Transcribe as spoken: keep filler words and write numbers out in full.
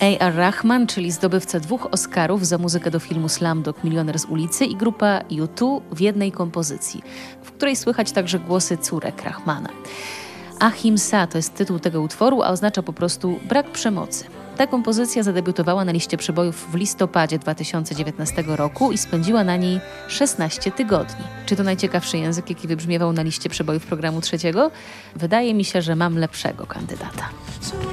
A R. Rahman, czyli zdobywca dwóch Oscarów za muzykę do filmu Slumdog Milioner z ulicy, i grupa U dwa w jednej kompozycji, w której słychać także głosy córek Rahmana. Ahimsa to jest tytuł tego utworu, a oznacza po prostu brak przemocy. Ta kompozycja zadebiutowała na liście przebojów w listopadzie dwa tysiące dziewiętnastego roku i spędziła na niej szesnaście tygodni. Czy to najciekawszy język, jaki wybrzmiewał na liście przebojów programu trzeciego? Wydaje mi się, że mam lepszego kandydata.